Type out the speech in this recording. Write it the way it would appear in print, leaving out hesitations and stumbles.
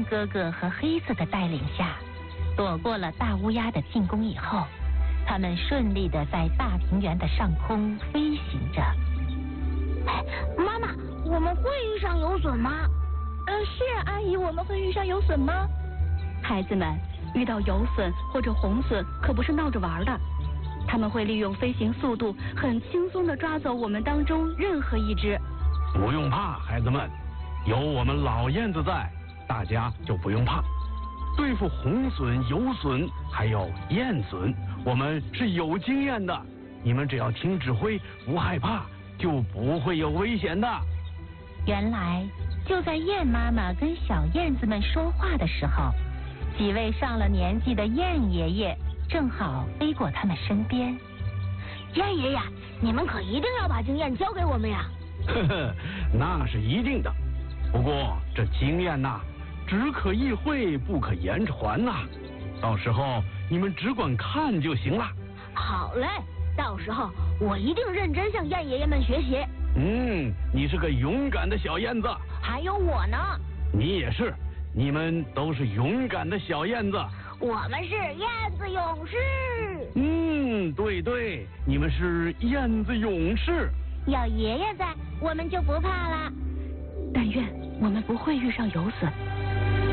哥哥和黑色的带领下，躲过了大乌鸦的进攻以后，他们顺利地在大平原的上空飞行着。 妈妈，我们会遇上游隼吗？ 是啊，阿姨，我们会遇上游隼吗？孩子们，遇到游隼或者红隼可不是闹着玩的，他们会利用飞行速度，很轻松地抓走我们当中任何一只。 不用怕，孩子们，有我们老燕子在，大家就不用怕。对付红隼、游隼还有燕隼，我们是有经验的。你们只要听指挥，不害怕，就不会有危险的。 原来就在燕妈妈跟小燕子们说话的时候，几位上了年纪的燕爷爷正好飞过他们身边。 燕爷爷，你们可一定要把经验交给我们呀！ 呵呵，那是一定的。不过这经验呐，只可意会，不可言传呐。到时候你们只管看就行了。 好嘞，到时候我一定认真向燕爷爷们学习。 你是个勇敢的小燕子。 还有我呢。 你也是，你们都是勇敢的小燕子。 我们是燕子勇士。 对，你们是燕子勇士。 有爷爷在，我们就不怕了。 但愿我们不会遇上游隼。